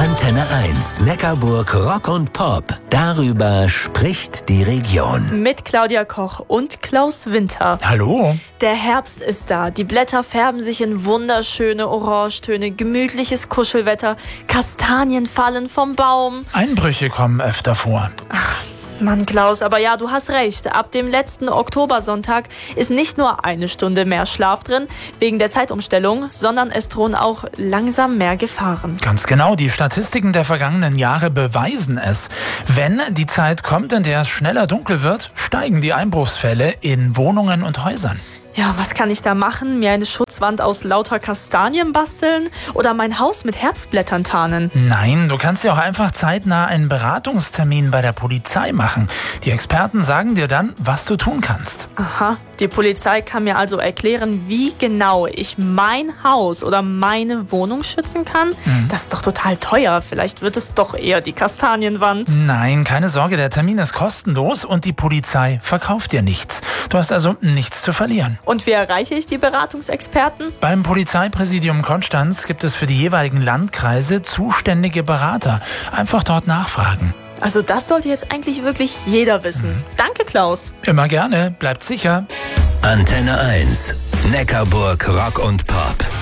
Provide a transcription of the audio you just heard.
Antenne 1, Neckarburg Rock und Pop. Darüber spricht die Region. Mit Claudia Koch und Klaus Winter. Hallo. Der Herbst ist da. Die Blätter färben sich in wunderschöne Orangetöne, gemütliches Kuschelwetter, Kastanien fallen vom Baum. Einbrüche kommen öfter vor. Mann, Klaus, aber ja, du hast recht. Ab dem letzten Oktobersonntag ist nicht nur eine Stunde mehr Schlaf drin, wegen der Zeitumstellung, sondern es drohen auch langsam mehr Gefahren. Ganz genau, die Statistiken der vergangenen Jahre beweisen es. Wenn die Zeit kommt, in der es schneller dunkel wird, steigen die Einbruchsfälle in Wohnungen und Häusern. Ja, was kann ich da machen? Mir eine Schutzwand aus lauter Kastanien basteln? Oder mein Haus mit Herbstblättern tarnen? Nein, du kannst ja auch einfach zeitnah einen Beratungstermin bei der Polizei machen. Die Experten sagen dir dann, was du tun kannst. Aha, die Polizei kann mir also erklären, wie genau ich mein Haus oder meine Wohnung schützen kann? Das ist doch total teuer. Vielleicht wird es doch eher die Kastanienwand. Nein, keine Sorge, der Termin ist kostenlos und die Polizei verkauft dir nichts. Du hast also nichts zu verlieren. Und wie erreiche ich die Beratungsexperten? Beim Polizeipräsidium Konstanz gibt es für die jeweiligen Landkreise zuständige Berater. Einfach dort nachfragen. Also das sollte jetzt eigentlich wirklich jeder wissen. Danke, Klaus. Immer gerne, bleibt sicher. Antenne 1, Neckarburg Rock und Pop.